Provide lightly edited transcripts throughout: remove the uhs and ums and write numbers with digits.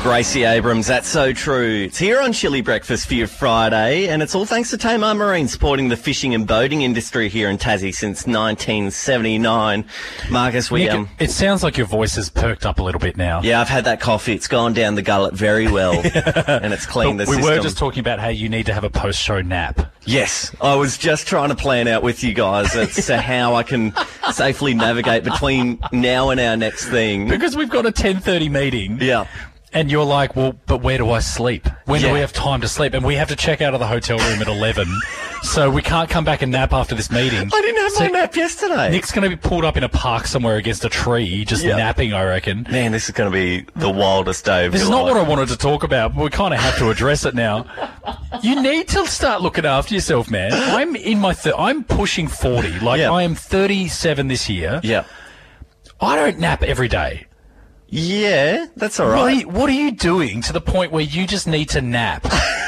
Gracie Abrams, that's so true. It's here on Chilly Breakfast for your Friday, and it's all thanks to Tamar Marine, supporting the fishing and boating industry here in Tassie since 1979. Marcus, Nick, it sounds like your voice has perked up a little bit now. Yeah, I've had that coffee. It's gone down the gullet very well, and it's cleaned the system. We were just talking about how you need to have a post-show nap. Yes, I was just trying to plan out with you guys as to how I can safely navigate between now and our next thing. Because we've got a 10:30 meeting. Yeah. And you're like, well, but where do I sleep? When do we have time to sleep? And we have to check out of the hotel room at 11, so we can't come back and nap after this meeting. I didn't have my nap yesterday. Nick's going to be pulled up in a park somewhere against a tree, just napping, I reckon. Man, this is going to be the wildest day of This is your not life. what I wanted to talk about, but we kind of have to address it now. You need to start looking after yourself, man. I'm in my I'm pushing 40. Like, I am 37 this year. Yeah. I don't nap every day. Yeah, that's all right. What are you doing to the point where you just need to nap?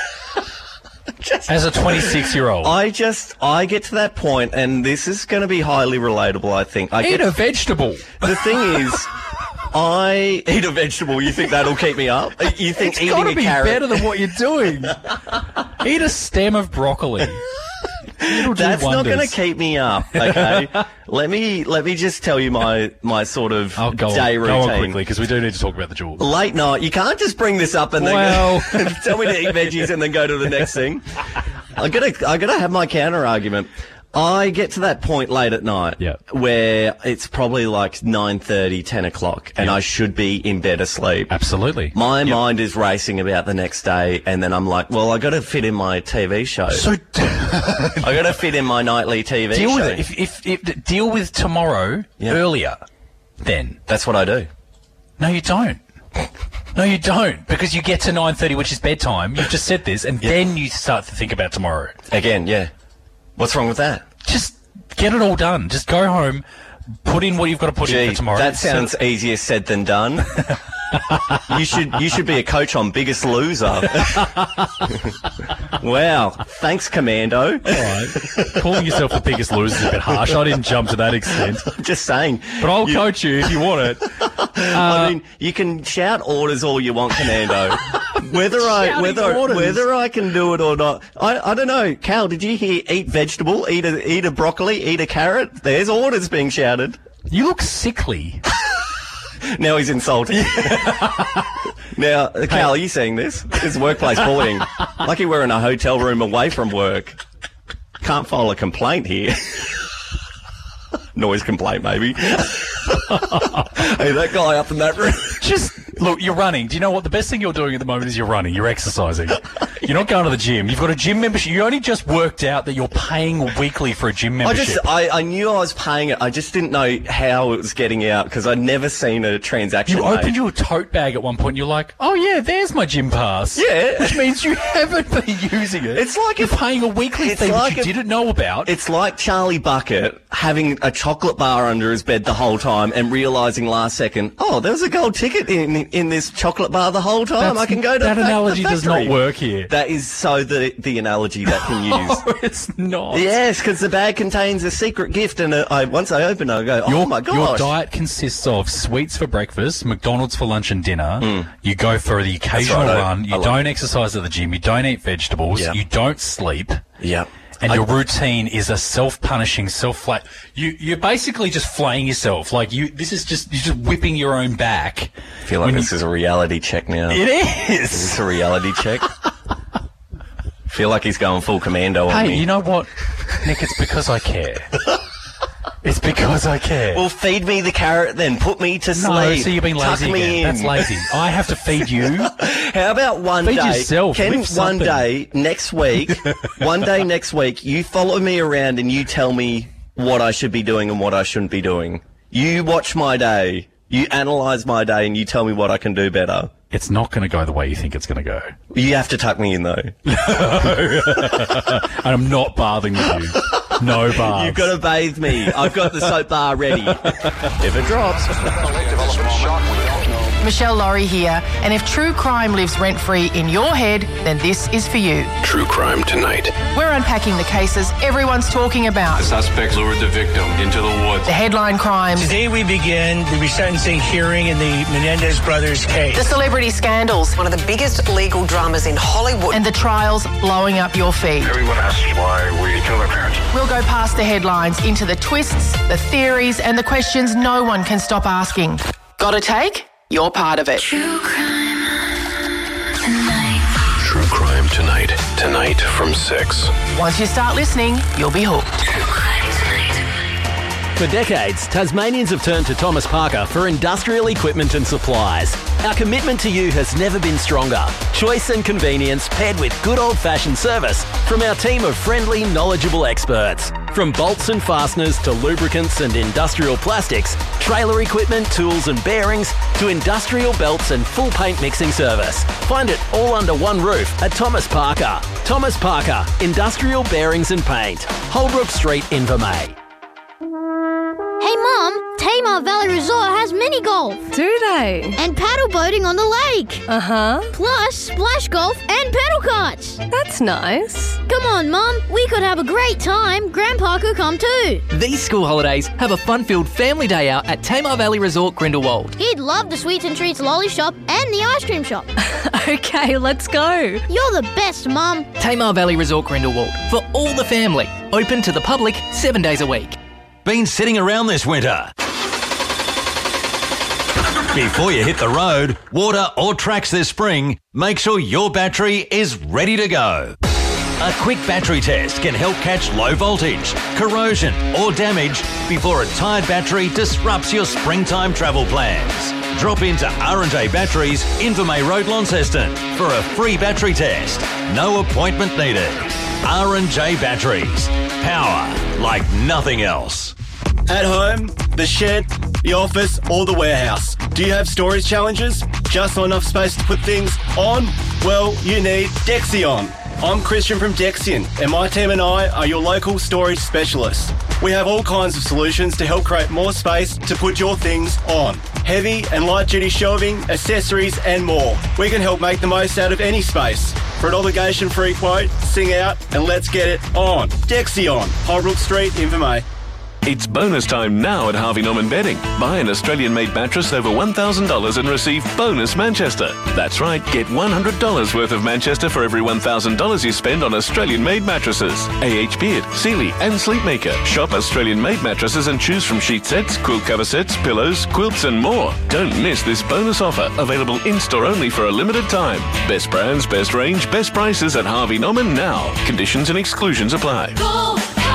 As a 26-year-old. I get to that point, and this is going to be highly relatable, I think. Eat a vegetable. The thing is, I eat a vegetable. You think that'll keep me up? You think it's eating a carrot... It's got to be better than what you're doing. Eat a stem of broccoli. That's not going to keep me up, okay? Let me just tell you my sort of day routine. Go on quickly, because we do need to talk about the jewels. Late night. You can't just bring this up and then tell me to eat veggies and then go to the next thing. I gotta have my counter argument. I get to that point late at night where it's probably like 9:30, 10 o'clock, and I should be in bed asleep. Absolutely. My mind is racing about the next day, and then I'm like, well, I got to fit in my TV show. So I got to fit in my nightly TV deal show. With it. If deal with tomorrow earlier, then. That's what I do. No, you don't. No, you don't, because you get to 9:30, which is bedtime. You've just said this, and then you start to think about tomorrow. Again, What's wrong with that? Just get it all done. Just go home, put in what you've got to put in for tomorrow. That sounds easier said than done. You should be a coach on Biggest Loser. Wow. Thanks, Commando. All right. Calling yourself the Biggest Loser is a bit harsh. I didn't jump to that extent. I'm just saying. But I'll coach you if you want it. I mean, you can shout orders all you want, Commando. Whether I can do it or not, I don't know. Cal, did you hear eat vegetable, eat a broccoli, eat a carrot? There's orders being shouted. You look sickly. Now he's insulting. Now, Cal, are you seeing this? This is workplace bullying. Lucky we're in a hotel room away from work. Can't file a complaint here. Noise complaint, maybe. Hey, that guy up in that room. Just, look, you're running. Do you know what? The best thing you're doing at the moment is you're running. You're exercising. You're not going to the gym. You've got a gym membership. You only just worked out that you're paying weekly for a gym membership. I knew I was paying it. I just didn't know how it was getting out because I'd never seen a transaction. You opened your tote bag at one point and you're like, oh yeah, there's my gym pass. Yeah. Which means you haven't been using it. It's like you're paying a weekly fee that you didn't know about. It's like Charlie Bucket having a chocolate bar under his bed the whole time and realising last second, oh, there was a gold ticket in this chocolate bar the whole time. I can go to that analogy does not work here. That is so the analogy that can use. No, it's not. Yes, because the bag contains a secret gift, and once I open it, I go, oh my gosh. Your diet consists of sweets for breakfast, McDonald's for lunch and dinner. You go for the occasional run. You don't exercise at the gym. You don't eat vegetables. You don't sleep. Yeah. And your routine is a self-punishing, self-flat. You're basically just flaying yourself. Like you're just whipping your own back. I feel like this is a reality check now. It is. Is this a reality check? Feel like he's going full commando on me. Hey, you know what, Nick? It's because I care. It's because I care. Well, feed me the carrot then. Put me to sleep. No, so you've been lazy Tuck me again. in. That's lazy. I have to feed you. How about feed yourself. Ken, one day next week, you follow me around and you tell me what I should be doing and what I shouldn't be doing. You watch my day. You analyse my day and you tell me what I can do better. It's not going to go the way you think it's going to go. You have to tuck me in, though. And I'm not bathing with you. No baths. You've got to bathe me. I've got the soap bar ready. If it drops. Michelle Laurie here, and if true crime lives rent-free in your head, then this is for you. True Crime Tonight. We're unpacking the cases everyone's talking about. The suspects lured the victim into the woods. The headline crimes. Today we begin the resentencing hearing in the Menendez brothers case. The celebrity scandals. One of the biggest legal dramas in Hollywood. And the trials blowing up your feed. Everyone asks why we kill our parents. We'll go past the headlines into the twists, the theories, and the questions no one can stop asking. Got a take? You're part of it. True Crime Tonight. Tonight from 6. Once you start listening, you'll be hooked. For decades, Tasmanians have turned to Thomas Parker for industrial equipment and supplies. Our commitment to you has never been stronger. Choice and convenience paired with good old-fashioned service from our team of friendly, knowledgeable experts. From bolts and fasteners to lubricants and industrial plastics, trailer equipment, tools and bearings, to industrial belts and full paint mixing service. Find it all under one roof at Thomas Parker. Thomas Parker, Industrial Bearings and Paint. Holbrook Street, Invermay. Hey Mum, Tamar Valley Resort has mini golf. Do they? And paddle boating on the lake. Uh-huh. Plus splash golf and pedal karts. That's nice. Come on Mum, we could have a great time. Grandpa could come too. These school holidays have a fun-filled family day out at Tamar Valley Resort Grindelwald. He'd love the Sweets and Treats lolly shop and the ice cream shop. Okay, let's go. You're the best, Mum. Tamar Valley Resort Grindelwald. For all the family. Open to the public 7 days a week. Been sitting around this winter? Before you hit the road, water or tracks this spring, make sure your battery is ready to go. A quick battery test can help catch low voltage, corrosion or damage before a tired battery disrupts your springtime travel plans. Drop into R&J Batteries, Invermay Road, Launceston for a free battery test. No appointment needed. R&J Batteries. Power like nothing else. At home, the shed, the office, or the warehouse. Do you have storage challenges? Just not enough space to put things on? Well, you need Dexion. I'm Christian from Dexion, and my team and I are your local storage specialists. We have all kinds of solutions to help create more space to put your things on. Heavy and light duty shelving, accessories and more. We can help make the most out of any space. For an obligation-free quote, sing out and let's get it on. Dexion, Holbrook Street, Invermay. It's bonus time now at Harvey Norman Bedding. Buy an Australian-made mattress over $1,000 and receive bonus Manchester. That's right, get $100 worth of Manchester for every $1,000 you spend on Australian-made mattresses. AH Beard, Sealy and Sleepmaker. Shop Australian-made mattresses and choose from sheet sets, quilt cover sets, pillows, quilts and more. Don't miss this bonus offer, available in-store only for a limited time. Best brands, best range, best prices at Harvey Norman now. Conditions and exclusions apply. Go!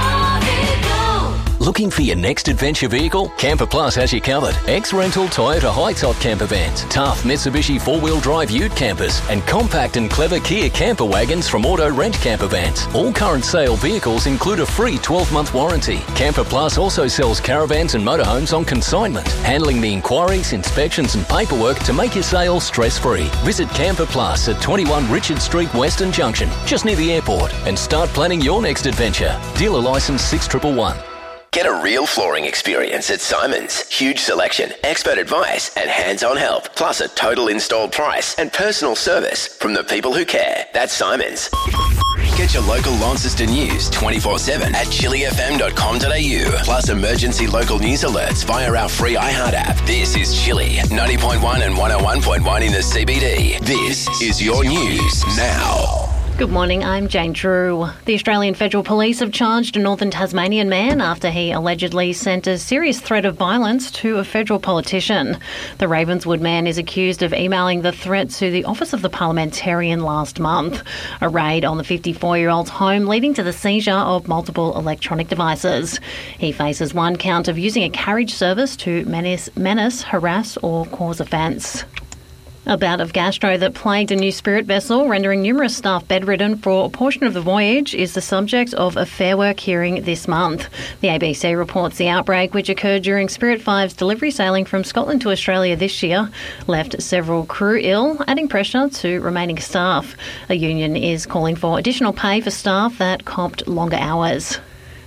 Looking for your next adventure vehicle? Camper Plus has you covered. Ex-rental Toyota high-top camper vans, tough Mitsubishi 4-wheel drive ute campers, and compact and clever Kia camper wagons from Auto Rent Camper Vans. All current sale vehicles include a free 12-month warranty. Camper Plus also sells caravans and motorhomes on consignment, handling the inquiries, inspections and paperwork to make your sale stress-free. Visit Camper Plus at 21 Richard Street, Western Junction, just near the airport, and start planning your next adventure. Dealer license 6111. Get a real flooring experience at Simons. Huge selection, expert advice and hands-on help. Plus a total installed price and personal service from the people who care. That's Simons. Get your local Launceston news 24/7 at chillyfm.com.au. Plus emergency local news alerts via our free iHeart app. This is Chilly 90.1 and 101.1 in the CBD. This is your news now. Good morning, I'm Jane Drew. The Australian Federal Police have charged a northern Tasmanian man after he allegedly sent a serious threat of violence to a federal politician. The Ravenswood man is accused of emailing the threat to the office of the parliamentarian last month. A raid on the 54-year-old's home leading to the seizure of multiple electronic devices. He faces one count of using a carriage service to menace, harass or cause offence. A bout of gastro that plagued a new Spirit vessel, rendering numerous staff bedridden for a portion of the voyage, is the subject of a Fair Work hearing this month. The ABC reports the outbreak, which occurred during Spirit 5's delivery sailing from Scotland to Australia this year, left several crew ill, adding pressure to remaining staff. A union is calling for additional pay for staff that copped longer hours.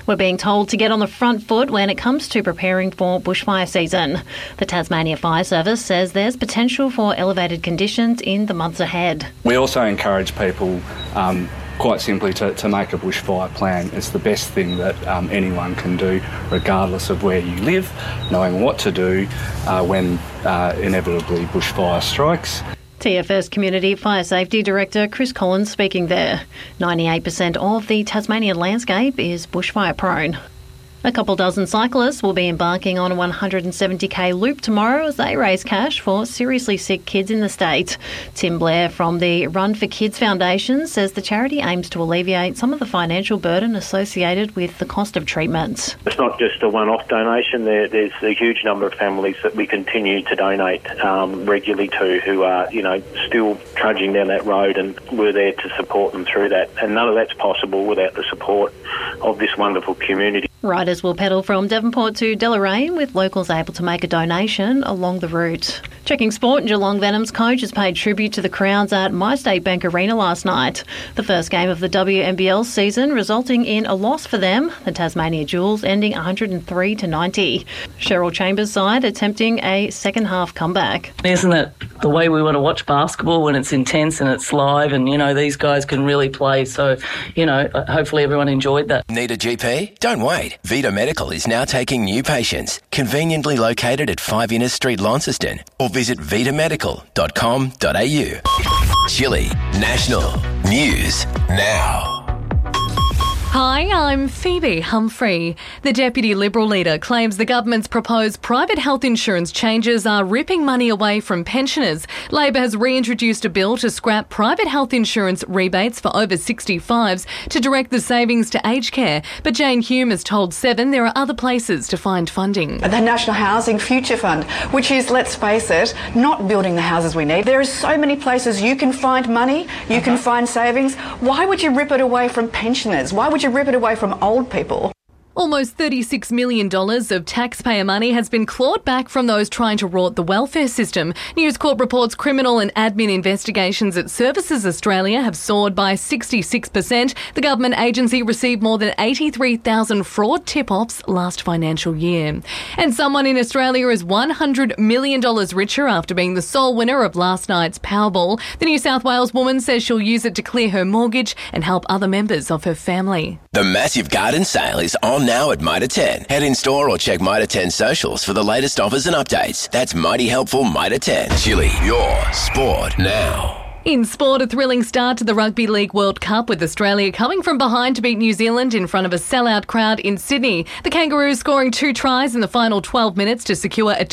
We're being told to get on the front foot when it comes to preparing for bushfire season. The Tasmania Fire Service says there's potential for elevated conditions in the months ahead. We also encourage people quite simply to make a bushfire plan. It's the best thing that anyone can do, regardless of where you live, knowing what to do when inevitably bushfire strikes. TFS Community Fire Safety Director Chris Collins speaking there. 98% of the Tasmanian landscape is bushfire prone. A couple dozen cyclists will be embarking on a 170k loop tomorrow as they raise cash for seriously sick kids in the state. Tim Blair from the Run for Kids Foundation says the charity aims to alleviate some of the financial burden associated with the cost of treatments. It's not just a one-off donation. There's a huge number of families that we continue to donate regularly to who are, still trudging down that road, and we're there to support them through that. And none of that's possible without the support of this wonderful community. Riders will pedal from Devonport to Deloraine, with locals able to make a donation along the route. Checking sport, Geelong Venom's coach has paid tribute to the crowds at MyState Bank Arena last night. The first game of the WNBL season resulting in a loss for them, the Tasmania Jewels ending 103-90. Cheryl Chambers' side attempting a second-half comeback. Isn't it the way we want to watch basketball, when it's intense and it's live and, these guys can really play? So, hopefully everyone enjoyed that. Need a GP? Don't wait. Vita Medical is now taking new patients. Conveniently located at 5 Innes Street, Launceston. Or visit vitamedical.com.au. Chile National News Now. Hi, I'm Phoebe Humphrey. The Deputy Liberal leader claims the government's proposed private health insurance changes are ripping money away from pensioners. Labor has reintroduced a bill to scrap private health insurance rebates for over 65s to direct the savings to aged care. But Jane Hume has told Seven there are other places to find funding. The National Housing Future Fund, which is, let's face it, not building the houses we need. There are so many places you can find money, you can find savings. Why would you rip it away from pensioners? Why would you rip it away from old people? Almost $36 million of taxpayer money has been clawed back from those trying to rort the welfare system. News Corp reports criminal and admin investigations at Services Australia have soared by 66%. The government agency received more than 83,000 fraud tip-offs last financial year. And someone in Australia is $100 million richer after being the sole winner of last night's Powerball. The New South Wales woman says she'll use it to clear her mortgage and help other members of her family. The massive garden sale is on now at Mitre 10. Head in store or check Mitre 10 socials for the latest offers and updates. That's mighty helpful Mitre 10. Chile, your sport now. In sport, a thrilling start to the Rugby League World Cup, with Australia coming from behind to beat New Zealand in front of a sellout crowd in Sydney. The Kangaroos scoring 2 tries in the final 12 minutes to secure a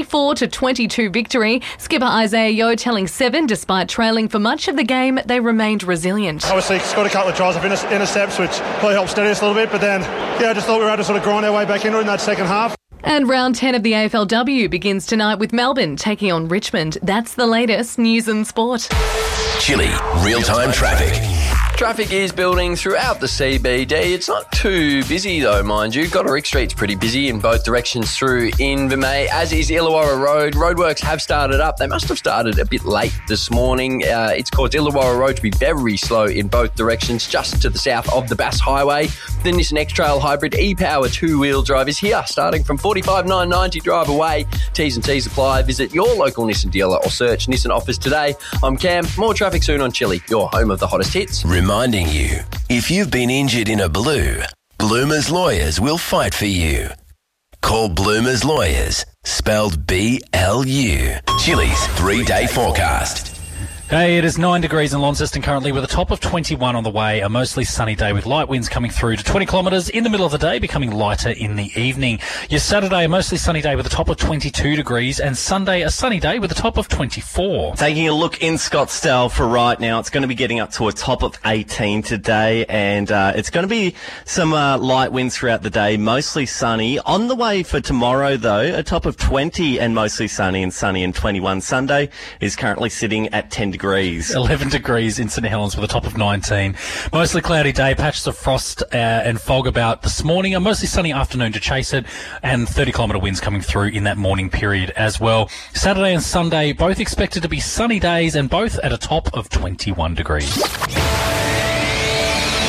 24-22 victory. Skipper Isaiah Yeo telling Seven, despite trailing for much of the game, they remained resilient. Obviously, scored a couple of tries of intercepts, which probably helped steady us a little bit, but then, I just thought we were able to sort of grind our way back into it in that second half. And round 10 of the AFLW begins tonight with Melbourne taking on Richmond. That's the latest news and sport. Chile real-time traffic. Traffic is building throughout the CBD. It's not too busy though, mind you. Goderick Street's pretty busy in both directions through Invermay, as is Illawarra Road. Roadworks have started up. They must have started a bit late this morning. It's caused Illawarra Road to be very slow in both directions, just to the south of the Bass Highway. The Nissan X-Trail Hybrid e-Power 2-wheel drive is here, starting from $45,990 drive away. T's and T's apply. Visit your local Nissan dealer or search Nissan offers today. I'm Cam. More traffic soon on Chile, your home of the hottest hits. Reminding you, if you've been injured in a blue, Bloomer's Lawyers will fight for you. Call Bloomer's Lawyers, spelled B-L-U. Chile's 3-day forecast. Hey, it is 9 degrees in Launceston currently, with a top of 21 on the way. A mostly sunny day with light winds coming through to 20 kilometres in the middle of the day, becoming lighter in the evening. Your Saturday, a mostly sunny day with a top of 22 degrees, and Sunday, a sunny day with a top of 24. Taking a look in Scottsdale for right now, it's going to be getting up to a top of 18 today, and it's going to be some light winds throughout the day, mostly sunny. On the way for tomorrow, though, a top of 20 and mostly sunny and 21. Sunday is currently sitting at 10 degrees. 11 degrees in St Helens with a top of 19. Mostly cloudy day, patches of frost and fog about this morning. A mostly sunny afternoon to chase it, and 30-kilometre winds coming through in that morning period as well. Saturday and Sunday both expected to be sunny days, and both at a top of 21 degrees.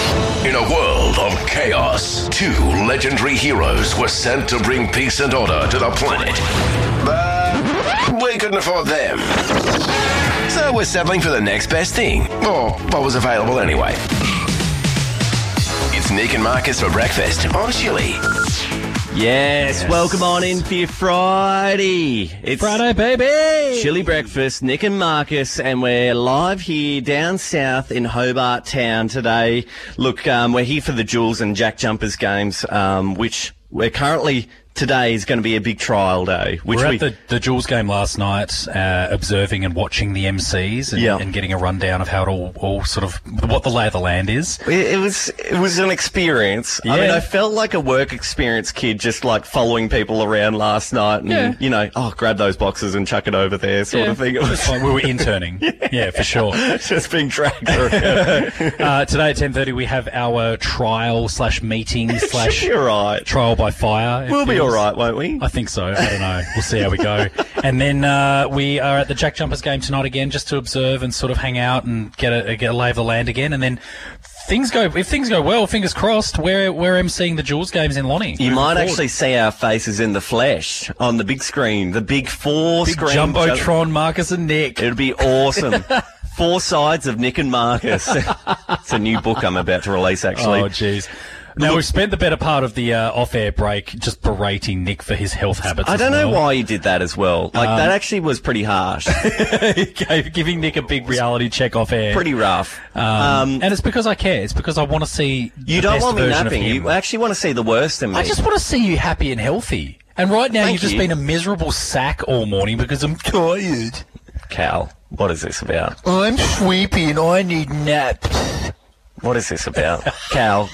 In a world of chaos, 2 legendary heroes were sent to bring peace and order to the planet. But we couldn't afford them. So we're settling for the next best thing, or what was available anyway. It's Nick and Marcus for breakfast on Chili. Yes, welcome on in for your Friday. It's Friday, baby! Chili breakfast, Nick and Marcus, and we're live here down south in Hobart Town today. Look, we're here for the Jules and Jack Jumpers games, which we're currently... Today is going to be a big trial day. Which we're at the Jules game last night, observing and watching the MCs and getting a rundown of how it all sort of, what the lay of the land is. It was an experience. Yeah. I mean, I felt like a work experience kid just like following people around last night and, you know, grab those boxes and chuck it over there sort of thing. It was like we were interning. Yeah, for sure. Just being dragged around. Today at 10:30 we have our trial/meeting/ trial by fire. We'll be all right, won't we? I think so. I don't know. We'll see how we go. And then we are at the Jack Jumpers game tonight again, just to observe and sort of hang out and get a lay of the land again. And then if things go well, fingers crossed, we're emceeing the Jules games in Lonnie. You might actually see our faces in the flesh on the big screen, the big 4-screen Jumbotron, Marcus and Nick. It'd be awesome. 4 sides of Nick and Marcus. It's a new book I'm about to release, actually. Oh, jeez. Now, we've spent the better part of the off-air break just berating Nick for his health habits. I don't know why you did that as well. Like, that actually was pretty harsh. Giving Nick a big reality check off-air. Pretty rough. And it's because I care. It's because I want to see You don't want me napping. You actually want to see the worst in me. I just want to see you happy and healthy. And right now, you've just been a miserable sack all morning because I'm tired. Cal, what is this about? I'm sleepy and I need naps. What is this about? Cal...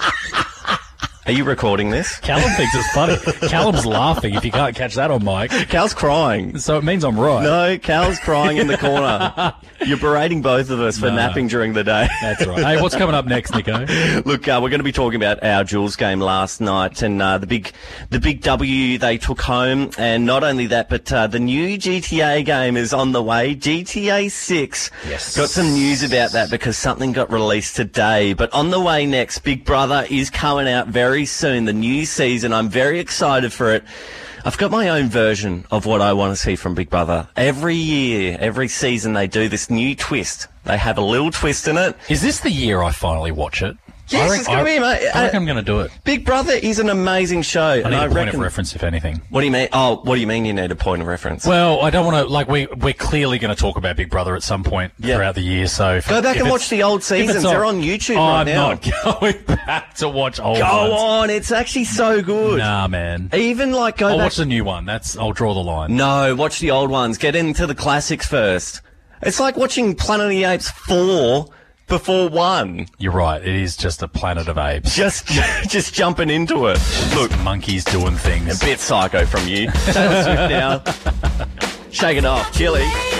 Are you recording this? Callum thinks it's funny. Callum's laughing if you can't catch that on mic. Cal's crying. So it means I'm right. No, Cal's crying in the corner. You're berating both of us for napping during the day. That's right. Hey, what's coming up next, Nico? Look, we're going to be talking about our Jules game last night and the big W they took home. And not only that, but the new GTA game is on the way, GTA 6. Yes. Got some news about that because something got released today. But on the way next, Big Brother is coming out very soon, the new season. I'm very excited for it. I've got my own version of what I want to see from Big Brother. Every year, every season, they do this new twist. They have a little twist in it. Is this the year I finally watch it? Yes, it's going to be, mate. I reckon I'm going to do it. Big Brother is an amazing show. I need a point of reference, if anything. What do you mean? Oh, what do you mean you need a point of reference? Well, I don't want to, like, we're clearly going to talk about Big Brother at some point throughout the year, so... Go back and watch the old seasons. They're on YouTube right now. I'm not going back to watch old ones. Go on, it's actually so good. Nah, man. Even, like, go back... I'll watch the new one. I'll draw the line. No, watch the old ones. Get into the classics first. It's like watching Planet of the Apes 4... before 1. You're right. It is just a planet of apes. Just jumping into it. Look, monkeys doing things. A bit psycho from you. Taylor Swift now. Shake it off. Chili.